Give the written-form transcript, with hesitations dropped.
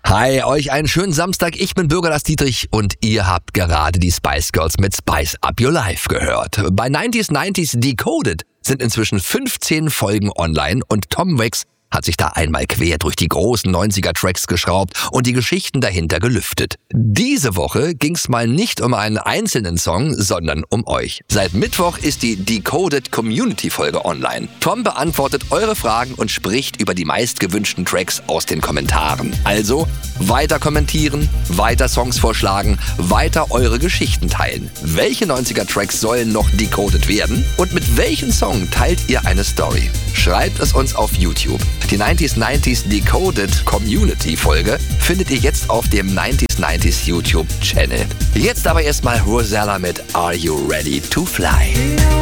Hi, euch einen schönen Samstag. Ich bin Bürger Lars Dietrich und ihr habt gerade die Spice Girls mit Spice Up Your Life gehört. Bei 90s Decoded sind inzwischen 15 Folgen online und Tom Waits hat sich da einmal quer durch die großen 90er-Tracks geschraubt und die Geschichten dahinter gelüftet. Diese Woche ging's mal nicht um einen einzelnen Song, sondern um euch. Seit Mittwoch ist die Decoded Community-Folge online. Tom beantwortet eure Fragen und spricht über die meistgewünschten Tracks aus den Kommentaren. Also weiter kommentieren, weiter Songs vorschlagen, weiter eure Geschichten teilen. Welche 90er-Tracks sollen noch decoded werden? Und mit welchem Song teilt ihr eine Story? Schreibt es uns auf YouTube. Die 90s Decoded Community Folge findet ihr jetzt auf dem 90s YouTube Channel. Jetzt aber erstmal Rosella mit Are You Ready to Fly?